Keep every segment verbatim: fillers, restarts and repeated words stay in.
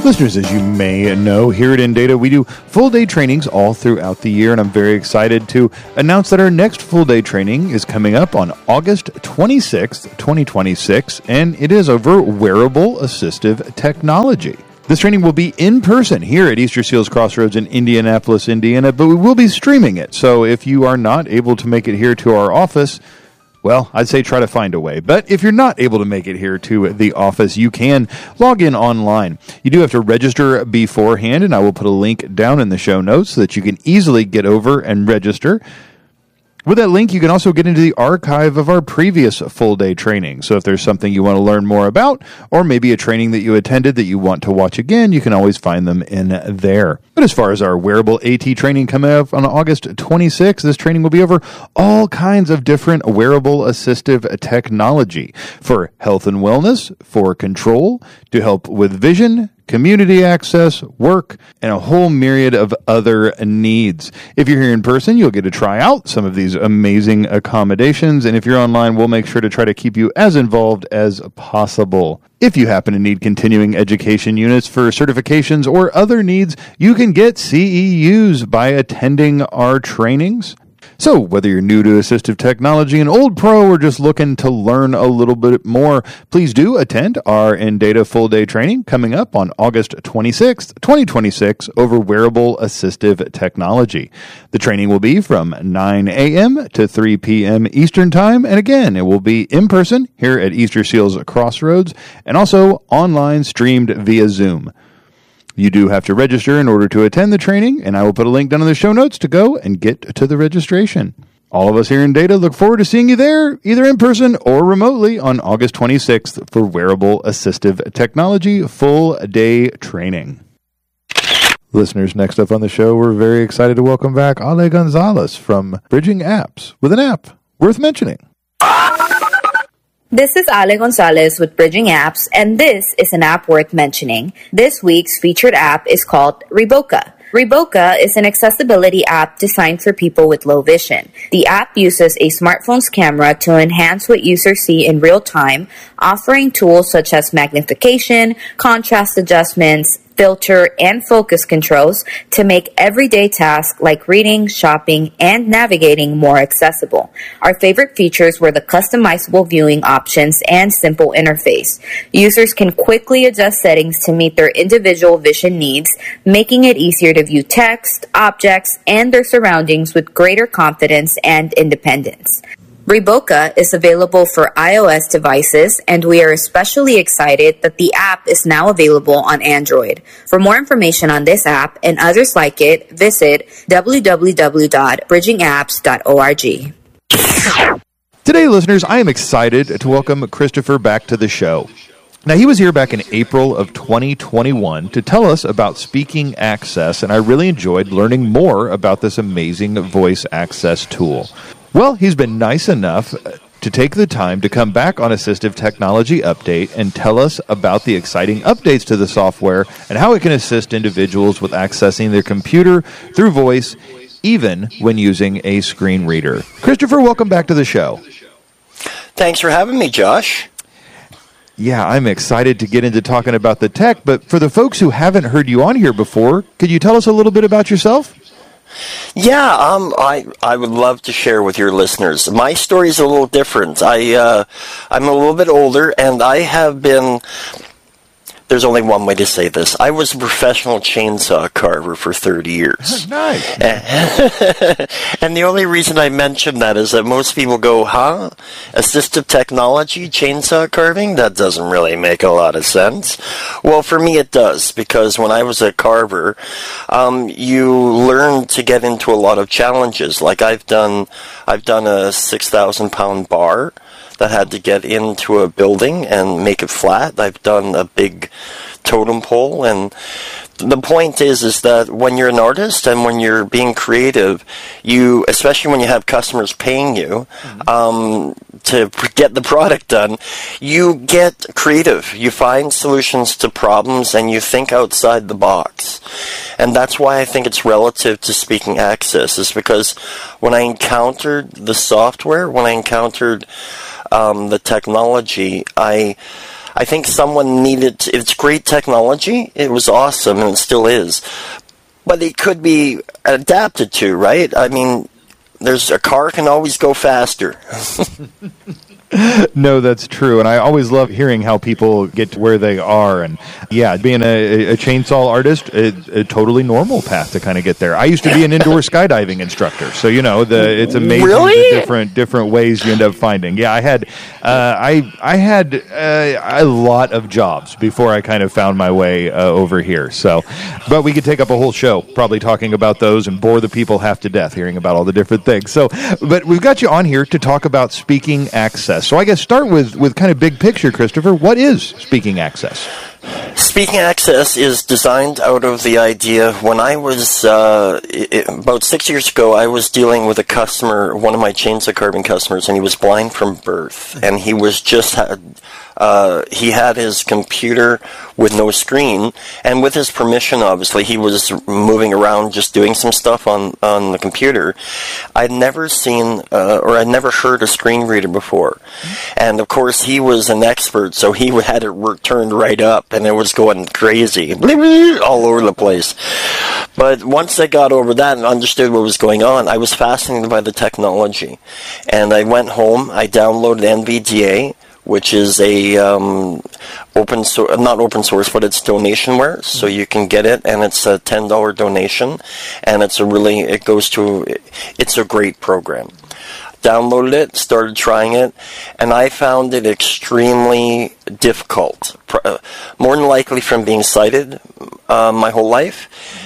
Listeners, as you may know, here at InData, we do full-day trainings all throughout the year, and I'm very excited to announce that our next full-day training is coming up on August twenty-sixth, twenty twenty-six, and it is over wearable assistive technology. This training will be in person here at Easter Seals Crossroads in Indianapolis, Indiana, but we will be streaming it, so if you are not able to make it here to our office, well, I'd say try to find a way. But if you're not able to make it here to the office, you can log in online. You do have to register beforehand, and I will put a link down in the show notes so that you can easily get over and register. With that link, you can also get into the archive of our previous full-day training. So if there's something you want to learn more about, or maybe a training that you attended that you want to watch again, you can always find them in there. But as far as our wearable AT training coming up on August twenty-sixth, this training will be over all kinds of different wearable assistive technology for health and wellness, for control, to help with vision, community access, work, and a whole myriad of other needs. If you're here in person, you'll get to try out some of these amazing accommodations, and if you're online, we'll make sure to try to keep you as involved as possible. If you happen to need continuing education units for certifications or other needs, you can get C E Us by attending our trainings. So whether you're new to assistive technology, an old pro, or just looking to learn a little bit more, please do attend our InData full-day training coming up on August twenty-sixth, twenty twenty-six over wearable assistive technology. The training will be from nine a.m. to three p.m. Eastern Time, and again, it will be in person here at Easter Seals Crossroads, and also online streamed via Zoom. You do have to register in order to attend the training, and I will put a link down in the show notes to go and get to the registration. All of us here in Data look forward to seeing you there, either in person or remotely, on August twenty-sixth for Wearable Assistive Technology Full Day Training. Listeners, next up on the show, we're very excited to welcome back Ale Gonzalez from Bridging Apps with an app worth mentioning. This is Ale Gonzalez with Bridging Apps, and this is an app worth mentioning. This week's featured app is called Riboka. Riboka is an accessibility app designed for people with low vision. The app uses a smartphone's camera to enhance what users see in real time, offering tools such as magnification, contrast adjustments, filter, and focus controls to make everyday tasks like reading, shopping, and navigating more accessible. Our favorite features were the customizable viewing options and simple interface. Users can quickly adjust settings to meet their individual vision needs, making it easier to view text, objects, and their surroundings with greater confidence and independence. Riboka is available for iOS devices, and we are especially excited that the app is now available on Android. For more information on this app and others like it, visit w w w dot bridging apps dot org. Today, listeners, I am excited to welcome Christopher back to the show. Now, he was here back in April of twenty twenty-one to tell us about Speaking Access, and I really enjoyed learning more about this amazing voice access tool. Well, he's been nice enough to take the time to come back on Assistive Technology Update and tell us about the exciting updates to the software and how it can assist individuals with accessing their computer through voice, even when using a screen reader. Christopher, welcome back to the show. Thanks for having me, Josh. Yeah, I'm excited to get into talking about the tech, but for the folks who haven't heard you on here before, could you tell us a little bit about yourself? Yeah, um, I I would love to share with your listeners. My story is a little different. I uh, I'm a little bit older, and I have been. There's only one way to say this. I was a professional chainsaw carver for thirty years. Nice. And the only reason I mention that is that most people go, huh? Assistive technology, chainsaw carving? That doesn't really make a lot of sense. Well, for me it does, because when I was a carver, um, you learn to get into a lot of challenges. Like I've done, I've done a six thousand pound bar that had to get into a building and make it flat. I've done a big totem pole, and the point is is that when you're an artist and when you're being creative, you, especially when you have customers paying you mm-hmm. um, to get the product done, you get creative. You find solutions to problems and you think outside the box. And that's why I think it's relative to Speaking Access, is because when I encountered the software, when I encountered um, the technology, I I think someone needed to, it's great technology. It was awesome, and it still is. But it could be adapted to, right? I mean, there's a car can always go faster. No, that's true. And I always love hearing how people get to where they are. And yeah, being a, a chainsaw artist, it's a totally normal path to kind of get there. I used to be an indoor skydiving instructor. So, you know, the it's amazing really? the different different ways you end up finding. Yeah, I had uh, I I had uh, a lot of jobs before I kind of found my way uh, over here. So, but we could take up a whole show probably talking about those and bore the people half to death hearing about all the different things. So, but we've got you on here to talk about Speaking Access. So I guess start with, with kind of big picture, Christopher. What is Speaking Access? Speaking Access is designed out of the idea when I was, uh, it, about six years ago, I was dealing with a customer, one of my chainsaw carving customers, and he was blind from birth. And he was just, had, uh, he had his computer with no screen, and with his permission, obviously, he was moving around just doing some stuff on, on the computer. I'd never seen, uh, or I'd never heard a screen reader before. And, of course, he was an expert, so he had it work, turned right up, and it was going crazy, all over the place. But once I got over that and understood what was going on, I was fascinated by the technology. And I went home, I downloaded N V D A, which is a um, open source, not open source, but it's donationware, so you can get it, and it's a ten dollars donation, and it's a really, it goes to, it's a great program. Downloaded it, started trying it, and I found it extremely difficult. More than likely from being sighted uh, my whole life.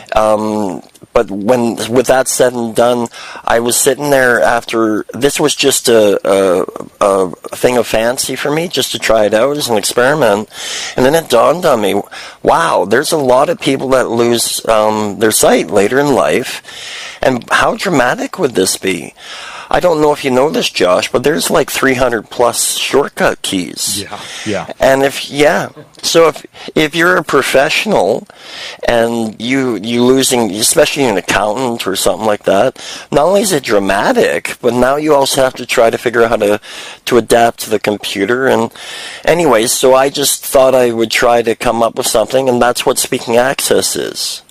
Um, but when, with that said and done, I was sitting there after, this was just a, a, a thing of fancy for me, just to try it out as an experiment. And then it dawned on me, wow, there's a lot of people that lose um, their sight later in life. And how dramatic would this be? I don't know if you know this, Josh, but there's like three hundred plus shortcut keys. Yeah, yeah. And if, yeah, so if if you're a professional and you, you losing, especially an accountant or something like that, not only is it dramatic, but now you also have to try to figure out how to, to adapt to the computer. And anyways, so I just thought I would try to come up with something, and that's what Speaking Access is.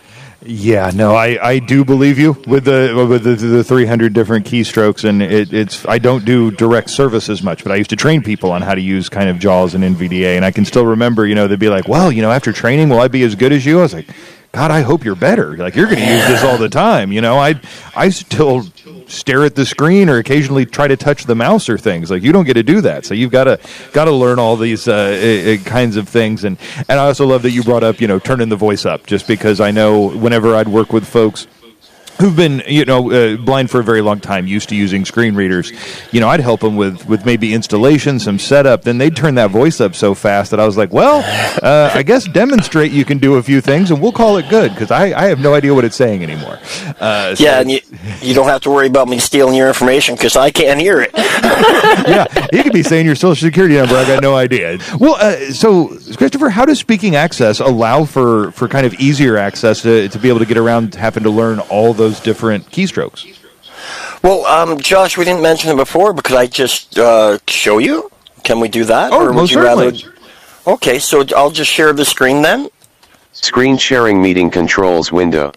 Yeah, no, I, I do believe you with the with the, the three hundred different keystrokes, and it, it's I don't do direct service as much, but I used to train people on how to use kind of JAWS and N V D A, and I can still remember, you know, they'd be like, well, you know, after training, will I be as good as you? I was like, God, I hope you're better. Like, you're going to use this all the time. You know, I I still stare at the screen or occasionally try to touch the mouse or things. Like, you don't get to do that. So you've got to got to learn all these uh, uh, kinds of things. And, and I also love that you brought up, you know, turning the voice up, just because I know whenever I'd work with folks who've been, you know, uh, blind for a very long time, used to using screen readers, you know, I'd help them with, with maybe installation, some setup. Then they'd turn that voice up so fast that I was like, well, uh, I guess demonstrate you can do a few things, and we'll call it good, because I, I have no idea what it's saying anymore. Uh, so yeah, and you, you don't have to worry about me stealing your information, because I can't hear it. Yeah, you could be saying your social security number. I got no idea. Well, uh, so, Christopher, how does Speaking Access allow for, for kind of easier access to, to be able to get around having to learn all those different keystrokes? Well, um, Josh, we didn't mention it before, but could I just uh, show you? Can we do that? Oh, or most would you rather? certainly. Okay, so I'll just share the screen then. Screen sharing meeting controls window.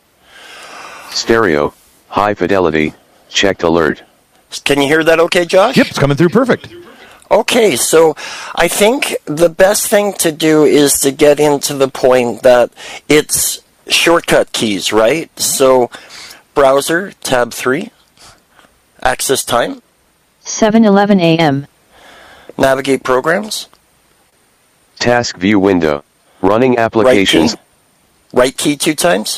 Stereo, high fidelity, checked alert. Can you hear that okay, Josh? Yep, it's coming through perfect. Okay, so I think the best thing to do is to get into the point that it's shortcut keys, right? So, browser, tab three, access time, seven eleven a m navigate programs, task view window, running applications, right key, right key two times,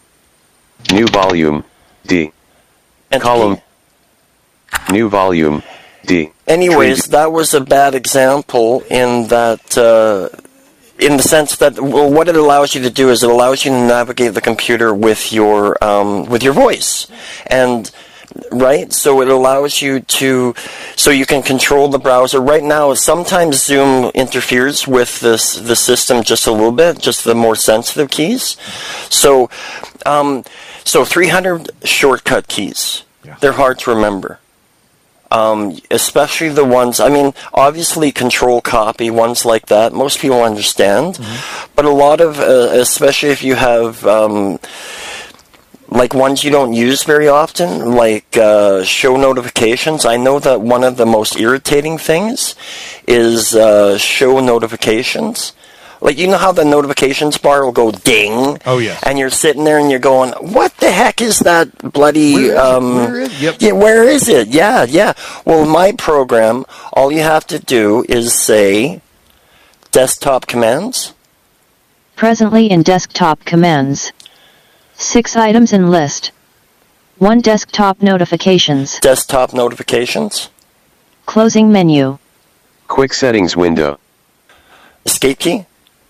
new volume, D, Enter column, key. New volume, D. Anyways, Tree. that was a bad example in that, uh, in the sense that, well, what it allows you to do is it allows you to navigate the computer with your, um, with your voice. And, right? So it allows you to, so you can control the browser. Right now, sometimes Zoom interferes with this, the system just a little bit, just the more sensitive keys. So, um, so three hundred shortcut keys. Yeah. They're hard to remember. Um, especially the ones, I mean, obviously control copy, ones like that, most people understand. Mm-hmm. But a lot of, uh, especially if you have, um, like ones you don't use very often, like uh, show notifications. I know that one of the most irritating things is uh, show notifications. Like, you know how the notifications bar will go ding? Oh, yeah. And you're sitting there and you're going, what the heck is that bloody... Where is um, it? Where is it? Yep. Yeah, where is it? Yeah, yeah. Well, in my program, all you have to do is say desktop commands. Presently in desktop commands. Six items in list. One desktop notifications. Desktop notifications. Closing menu. Quick settings window. Escape key.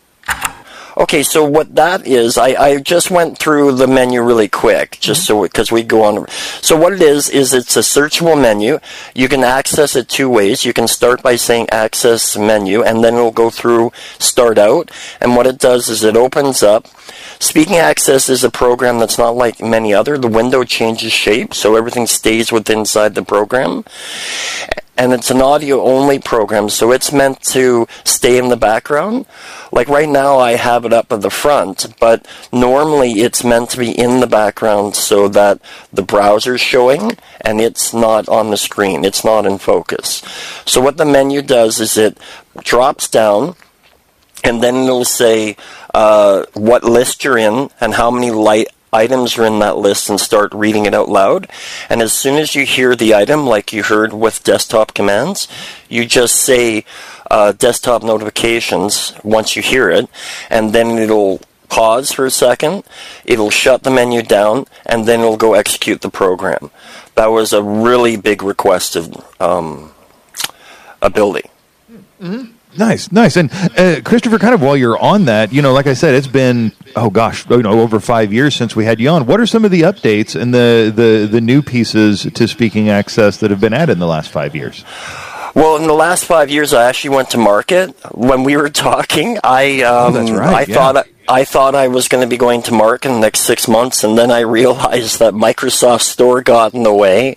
Okay, so what that is, I, I just went through the menu really quick, just so because we go on. So what it is is it's a searchable menu. You can access it two ways. You can start by saying access menu, and then it'll go through start out. And what it does is it opens up. Speaking Access is a program that's not like many other. The window changes shape, so everything stays within inside the program. And it's an audio-only program, so it's meant to stay in the background. Like right now, I have it up at the front, but normally it's meant to be in the background so that the browser's showing and it's not on the screen. It's not in focus. So what the menu does is it drops down, and then it'll say uh, what list you're in and how many light items are in that list and start reading it out loud. And as soon as you hear the item, like you heard with desktop commands, you just say uh, desktop notifications once you hear it, and then it'll pause for a second, it'll shut the menu down, and then it'll go execute the program. That was a really big requested um, ability. Mm-hmm. Nice, nice. And uh, Christopher, kind of while you're on that, you know, like I said, it's been, oh gosh, you know, over five years since we had you on. What are some of the updates and the, the, the new pieces to Speaking Access that have been added in the last five years? Well, in the last five years, I actually went to market. When we were talking, I um, oh, that's right. I yeah. thought I, I thought I was going to be going to market in the next six months, and then I realized that Microsoft Store got in the way.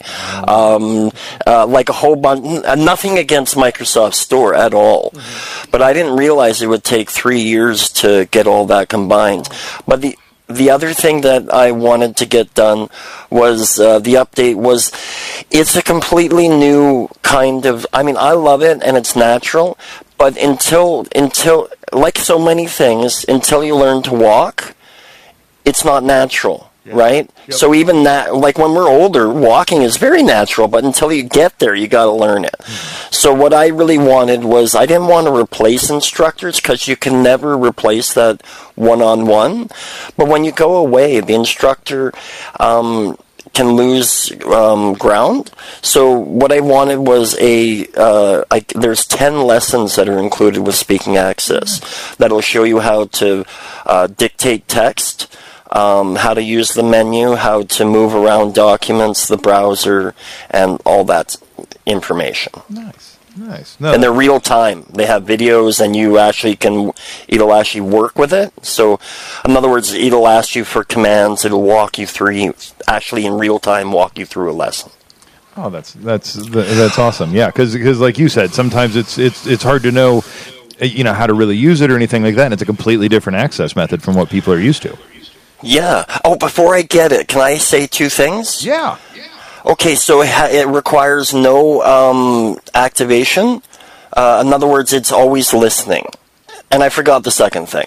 Um, uh, like a whole bunch, nothing against Microsoft Store at all, mm-hmm. but I didn't realize it would take three years to get all that combined. But the The other thing that I wanted to get done was uh, the update was it's a completely new kind of, I mean, I love it and it's natural, but until, until like so many things, until you learn to walk, it's not natural. Yeah. Right? Yep. So even that, like when we're older, walking is very natural, but until you get there, you got to learn it. Mm-hmm. So what I really wanted was, I didn't want to replace instructors because you can never replace that one-on-one. But when you go away, the instructor um, can lose um, ground. So what I wanted was a, uh, I, there's ten lessons that are included with Speaking Access mm-hmm. that'll show you how to uh, dictate text, Um, how to use the menu, how to move around documents, the browser, and all that information. Nice, nice. No, and they're real time. They have videos, and you actually can, it'll actually work with it. So, in other words, it'll ask you for commands. It'll walk you through, actually in real time, walk you through a lesson. Oh, that's that's that's awesome. Yeah, because like you said, sometimes it's it's it's hard to know, you know, how to really use it or anything like that. And it's a completely different access method from what people are used to. Yeah. Oh, before I get it, can I say two things? Yeah. Okay, so it, ha- it requires no um, activation. Uh, in other words, it's always listening. And I forgot the second thing.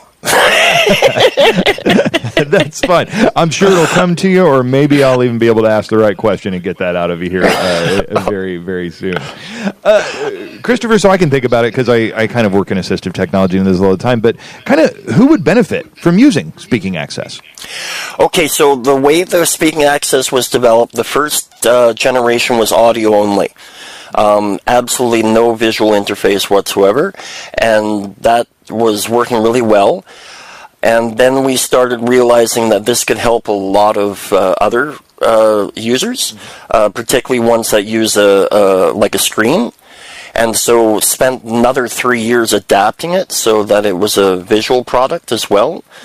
That's fine. I'm sure it'll come to you, or maybe I'll even be able to ask the right question and get that out of you here uh, very, very soon. Uh, Christopher, so I can think about it because I, I kind of work in assistive technology and this all the time, but kind of who would benefit from using Speaking Access? Okay, so the way the Speaking Access was developed, the first uh, generation was audio only. Um, absolutely no visual interface whatsoever, and that was working really well. And then we started realizing that this could help a lot of uh, other uh, users, uh, particularly ones that use a, a like a screen. And so spent another three years adapting it so that it was a visual product as well.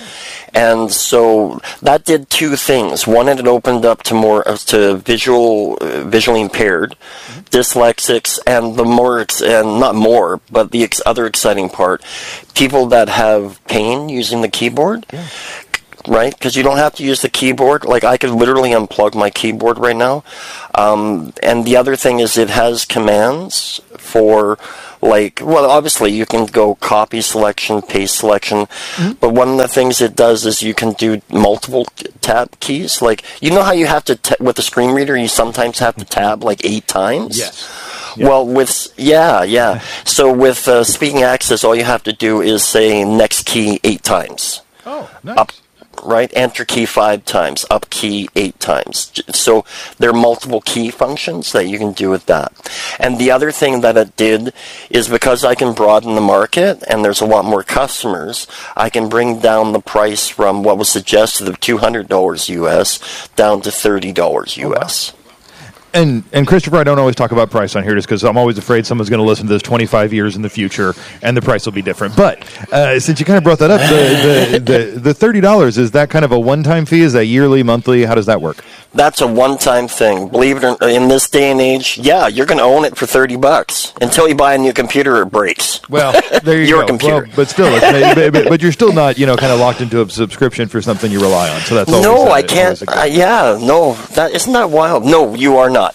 And so that did two things. One, it opened up to more uh, to visual, uh, visually impaired, mm-hmm. dyslexics, and the more ex- and not more, but the ex- other exciting part, people that have pain using the keyboard. Yeah. Right? Because you don't have to use the keyboard. Like, I could literally unplug my keyboard right now. Um, and the other thing is it has commands for, like, well, obviously you can go copy selection, paste selection. Mm-hmm. But one of the things it does is you can do multiple t- tab keys. Like, you know how you have to, t- with the screen reader, you sometimes have to tab like eight times? Yes. Yep. Well, with, yeah, yeah. So with uh, Speaking Access, all you have to do is say next key eight times. Oh, nice. Up, right? Enter key five times, up key eight times. So there are multiple key functions that you can do with that. And the other thing that it did is because I can broaden the market and there's a lot more customers, I can bring down the price from what was suggested of two hundred dollars U S down to thirty dollars U S. Oh, wow. And and Christopher, I don't always talk about price on here just because I'm always afraid someone's going to listen to this twenty-five years in the future and the price will be different. But uh, since you kind of brought that up, the, the, the, the thirty dollars, is that kind of a one-time fee? Is that yearly, monthly? How does that work? That's a one-time thing. Believe it or not, in this day and age, yeah, you're going to own it for thirty bucks until you buy a new computer, it breaks. Well, there you Your go. computer. Well, but still, it's, but, but you're still not, you know, kind of locked into a subscription for something you rely on. So that's always no, a, I can't. Uh, yeah, no, that isn't that wild. No, you are not.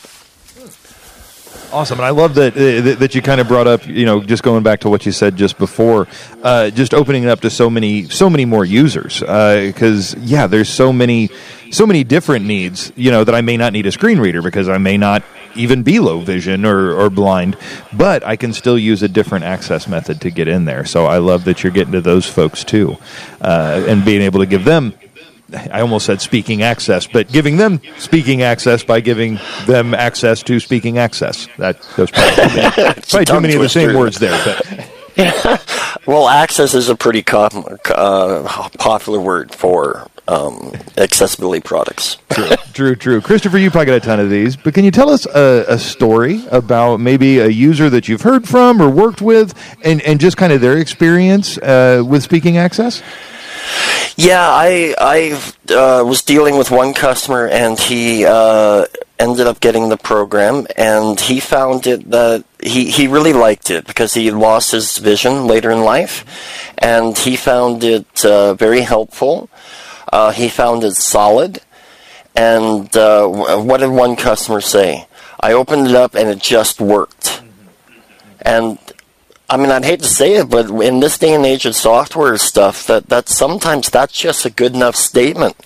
Awesome, and I love that uh, that you kind of brought up, you know, just going back to what you said just before, uh, just opening it up to so many, so many more users. Because uh, yeah, there's so many, so many different needs, you know, that I may not need a screen reader because I may not even be low vision or, or blind, but I can still use a different access method to get in there. So I love that you're getting to those folks too, uh, and being able to give them. I almost said speaking access, but giving them speaking access by giving them access to speaking access. That goes probably, probably too many of the same words there. But. Well, access is a pretty com- uh, popular word for um, accessibility products. True, true, true. Christopher, you probably got a ton of these, but can you tell us a, a story about maybe a user that you've heard from or worked with and, and just kind of their experience uh, with speaking access? Yeah, I I uh, was dealing with one customer, and he uh, ended up getting the program, and he found it that he, he really liked it because he lost his vision later in life, and he found it uh, very helpful. Uh, he found it solid, and uh, what did one customer say? I opened it up, and it just worked. And I mean, I'd hate to say it, but in this day and age of software stuff, that, that sometimes that's just a good enough statement.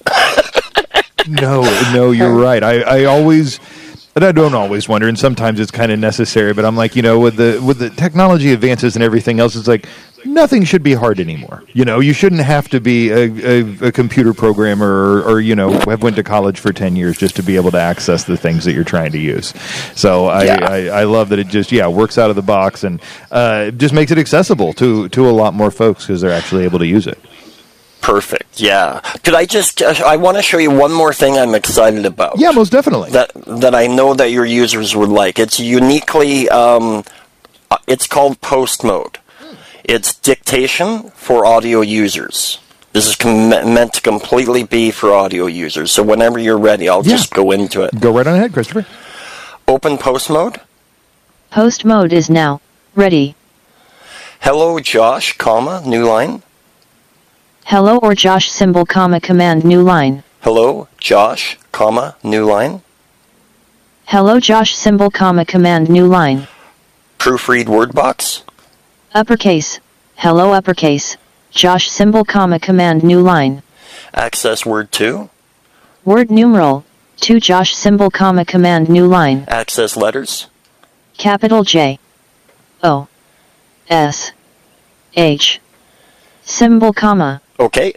no, no, you're right. I, I always, but I don't always wonder, and sometimes it's kind of necessary, but I'm like, you know, with the with the technology advances and everything else, it's like, nothing should be hard anymore. You know, you shouldn't have to be a, a, a computer programmer or, or, you know, have went to college for ten years just to be able to access the things that you're trying to use. So I, yeah. I, I love that it just, yeah, works out of the box and uh, just makes it accessible to, to a lot more folks because they're actually able to use it. Perfect, yeah. Could I just, uh, I want to show you one more thing I'm excited about. Yeah, most definitely. That, that I know that your users would like. It's uniquely, um, it's called Post Mode. It's dictation for audio users. This is com- meant to completely be for audio users. So whenever you're ready, I'll yeah. just go into it. Go right on ahead, Christopher. Open Post Mode. Post Mode is now ready. Hello, Josh, comma, new line. Hello or Josh symbol, comma, command, new line. Hello, Josh, comma, new line. Hello, Josh symbol, comma, command, new line. Proofread word box. Uppercase. Hello, uppercase. Josh symbol, comma, command, new line. Access word two. Word numeral. two Josh symbol, comma, command, new line. Access letters. Capital J. O. S. H. Symbol, comma. Okay.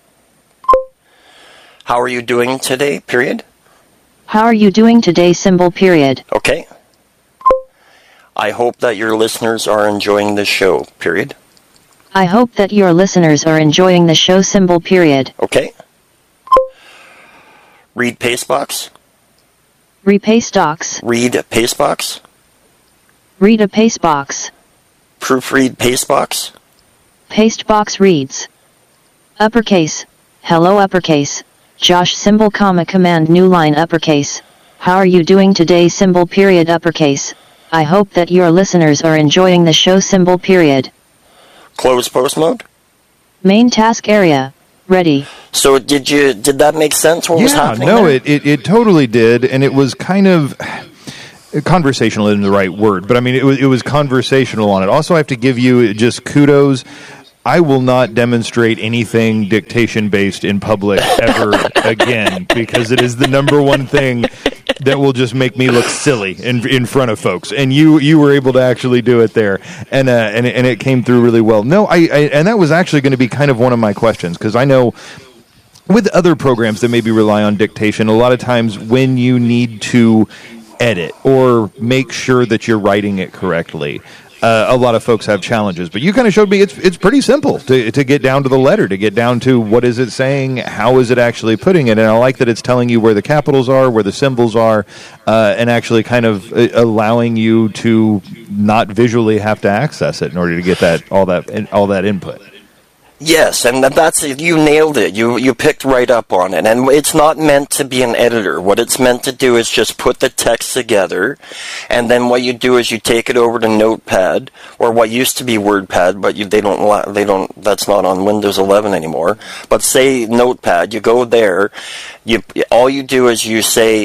How are you doing today, period? How are you doing today, symbol, period. Okay. I hope that your listeners are enjoying this show, period. I hope that your listeners are enjoying the show, symbol, period. Okay. Read Pastebox. Repaste docs. Read Pastebox. Read a pastebox. Proofread Pastebox. Pastebox reads. Uppercase. hello uppercase, Josh symbol comma command new line uppercase, how are you doing today symbol period uppercase, I hope that your listeners are enjoying the show symbol period. Close post mode? Main task area, ready. So did you, did that make sense what yeah, was happening no, there? it, it, it totally did, and it was kind of... Conversational isn't the right word, but I mean, it was, it was conversational on it. Also, I have to give you just kudos. I will not demonstrate anything dictation-based in public ever again, because it is the number one thing that will just make me look silly in in front of folks. And you you were able to actually do it there, and uh, and and it came through really well. No, I, I and that was actually going to be kind of one of my questions, because I know with other programs that maybe rely on dictation, a lot of times when you need to edit or make sure that you're writing it correctly, Uh, a lot of folks have challenges, but you kind of showed me it's it's pretty simple to to get down to the letter, to get down to what is it saying, how is it actually putting it, and I like that it's telling you where the capitals are, where the symbols are, uh, and actually kind of uh, allowing you to not visually have to access it in order to get that all that all that input. Yes, and that's you nailed it. You you picked right up on it. And it's not meant to be an editor. What it's meant to do is just put the text together, and then what you do is you take it over to Notepad, or what used to be WordPad, but you, they don't they don't that's not on Windows eleven anymore. But say Notepad, you go there, you all you do is you say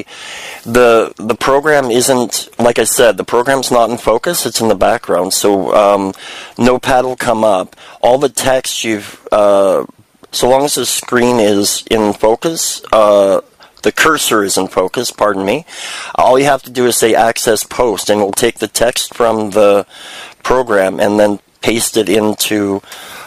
the the program isn't, like I said, the program's not in focus, it's in the background. So um, Notepad will come up. All the text you've Uh, so long as the screen is in focus, uh, the cursor is in focus, pardon me, all you have to do is say access post, and it'll take the text from the program and then paste it into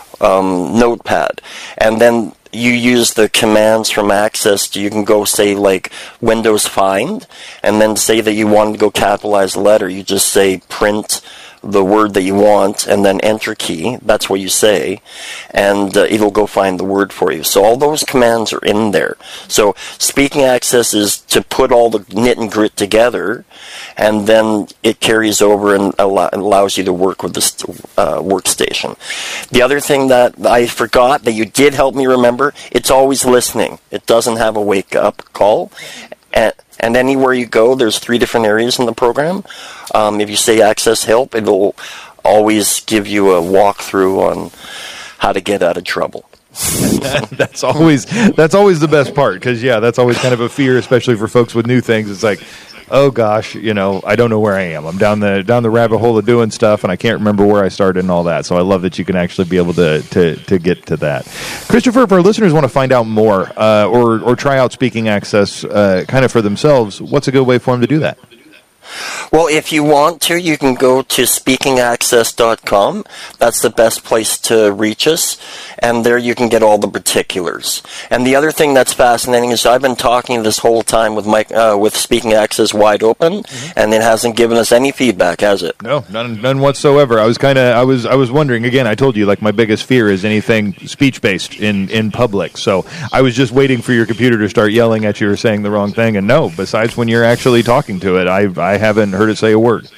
um, Notepad. And then you use the commands from Access to, you can go say like Windows Find, and then say that you want to go capitalize the letter, you just say print the word that you want, and then enter key, that's what you say, and uh, it'll go find the word for you. So all those commands are in there. So Speaking Access is to put all the knit and grit together, and then it carries over and allow, allows you to work with this uh, workstation. The other thing that I forgot that you did help me remember, it's always listening. It doesn't have a wake-up call. And, and anywhere you go, there's three different areas in the program. Um, if you say Access Help, it'll always give you a walkthrough on how to get out of trouble. that's always that's always the best part, because yeah, that's always kind of a fear, especially for folks with new things. It's like, oh gosh, you know, I don't know where I am. I'm down the down the rabbit hole of doing stuff, and I can't remember where I started and all that. So I love that you can actually be able to to, to get to that. Christopher, if our listeners want to find out more uh, or or try out Speaking Access uh, kind of for themselves, what's a good way for them to do that? Well, if you want to, you can go to speaking access dot com. That's the best place to reach us, and there you can get all the particulars. And the other thing that's fascinating is I've been talking this whole time with Mike, uh, with Speaking Access wide open, mm-hmm. and it hasn't given us any feedback, has it? No, none, none whatsoever. I was kind of, I was, I was wondering. Again, I told you, like, my biggest fear is anything speech-based in in public. So I was just waiting for your computer to start yelling at you or saying the wrong thing. And no, besides when you're actually talking to it, I I haven't heard it say a word.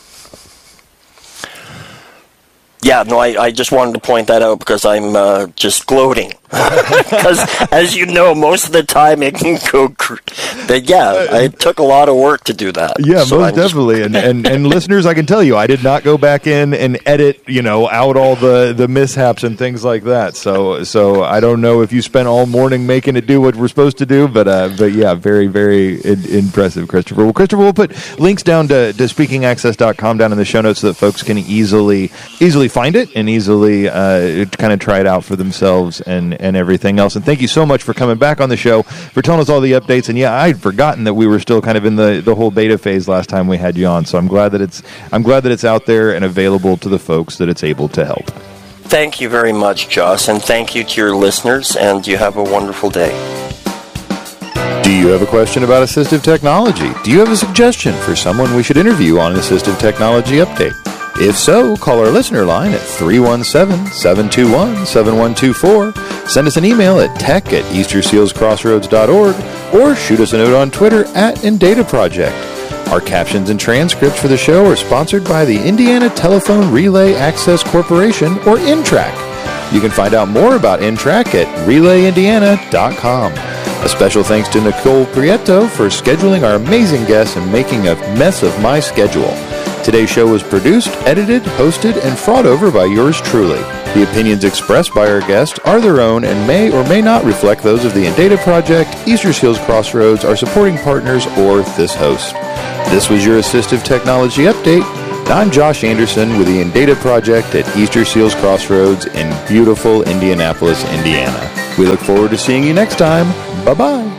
Yeah, no, I, I just wanted to point that out because I'm uh, just gloating. Because, as you know, most of the time it can go... Cr- but yeah, it took a lot of work to do that. Yeah, so most I'm definitely. and, and and listeners, I can tell you, I did not go back in and edit, you know, out all the, the mishaps and things like that. So so I don't know if you spent all morning making it do what we're supposed to do, but uh, but yeah, very, very in, impressive, Christopher. Well, Christopher, we'll put links down to, to speaking access dot com down in the show notes so that folks can easily easily find it and easily uh, kind of try it out for themselves and, and everything else. And thank you so much for coming back on the show, for telling us all the updates. And yeah, I'd forgotten that we were still kind of in the, the whole beta phase last time we had you on. So I'm glad that it's I'm glad that it's out there and available to the folks that it's able to help. Thank you very much, Joss, and thank you to your listeners, and you have a wonderful day. Do you have a question about assistive technology? Do you have a suggestion for someone we should interview on an assistive technology update? If so, call our listener line at three one seven, seven two one, seven one two four, send us an email at tech at easter seals crossroads dot org, or shoot us a note on Twitter at IndataProject. Our captions and transcripts for the show are sponsored by the Indiana Telephone Relay Access Corporation, or InTrack. You can find out more about N TRAC at relay indiana dot com. A special thanks to Nicole Prieto for scheduling our amazing guests and making a mess of my schedule. Today's show was produced, edited, hosted, and fraught over by yours truly. The opinions expressed by our guests are their own and may or may not reflect those of the Indata Project, Easter Seals Crossroads, our supporting partners, or this host. This was your Assistive Technology Update. I'm Josh Anderson with the Indata Project at Easter Seals Crossroads in beautiful Indianapolis, Indiana. We look forward to seeing you next time. Bye-bye.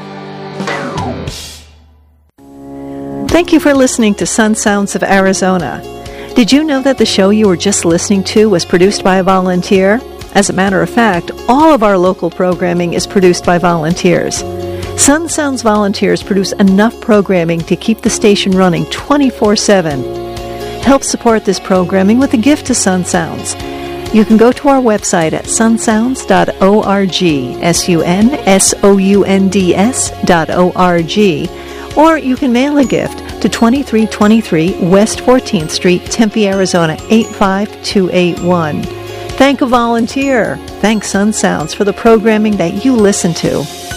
Thank you for listening to Sun Sounds of Arizona. Did you know that the show you were just listening to was produced by a volunteer? As a matter of fact, all of our local programming is produced by volunteers. Sun Sounds volunteers produce enough programming to keep the station running twenty-four seven. Help support this programming with a gift to Sun Sounds. You can go to our website at sun sounds dot org, S U N S O U N D S dot O R G, or you can mail a gift to twenty-three twenty-three West fourteenth Street, Tempe, Arizona, eight five two eight one. Thank a volunteer. Thank Sun Sounds for the programming that you listen to.